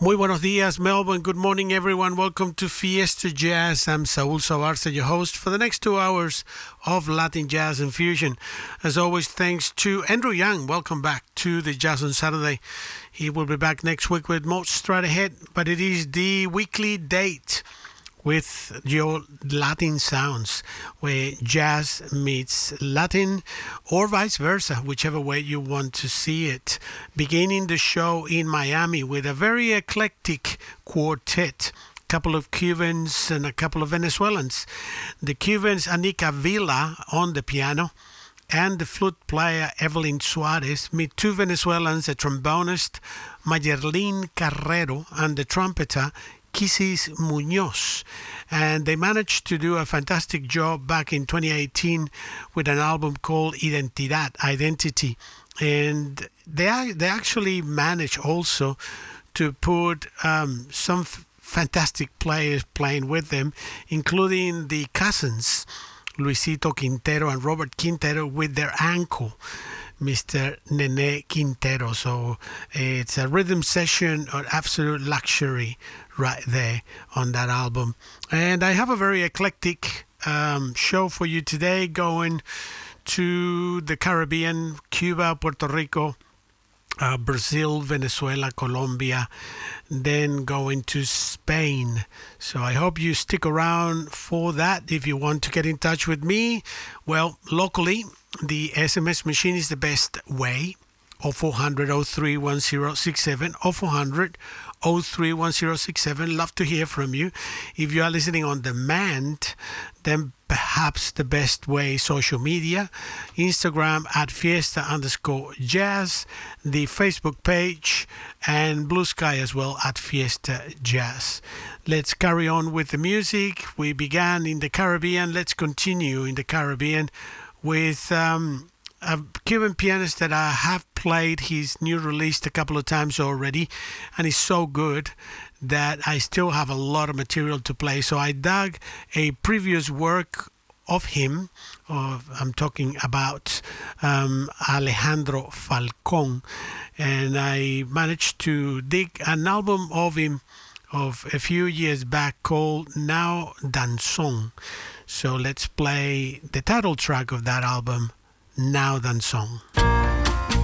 Muy buenos días, Melbourne. Good morning, everyone. Welcome to Fiesta Jazz. I'm Saul Savarza, your host for the next 2 hours of Latin Jazz and Fusion. As always, thanks to Andrew Young. Welcome back to the Jazz on Saturday. He will be back next week with more straight ahead, but it is the weekly date with your Latin sounds, where jazz meets Latin, or vice versa, whichever way you want to see it. Beginning the show in Miami with a very eclectic quartet, a couple of Cubans and a couple of Venezuelans. The Cubans, Anika Villa on the piano, and the flute player Evelyn Suarez meet two Venezuelans, a trombonist Mayerlin Carrero and the trumpeter Kisis Munoz, and they managed to do a fantastic job back in 2018 with an album called Identity, and they actually managed also to put some fantastic players playing with them, including the cousins Luisito Quintero and Robert Quintero with their uncle, Mr. Nene Quintero. So it's a rhythm session of absolute luxury right there on that album. And I have a very eclectic show for you today, going to the Caribbean, Cuba, Puerto Rico, Brazil, Venezuela, Colombia, then going to Spain. So I hope you stick around for that. If you want to get in touch with me, well, locally, the SMS machine is the best way. 0400 031067 0400 031067. Love to hear from you. If you are listening on demand, then perhaps the best way, social media, Instagram at Fiesta_Jazz, the Facebook page, and Blue Sky as well at Fiesta Jazz. Let's carry on with the music. We began in the Caribbean. Let's continue in the Caribbean with a Cuban pianist that I have played his new release a couple of times already, and he's so good that I still have a lot of material to play. So I dug a previous work of him. I'm talking about Alejandro Falcón, and I managed to dig an album of him of a few years back called Now Danzón. So let's play the title track of that album, Now Danzón.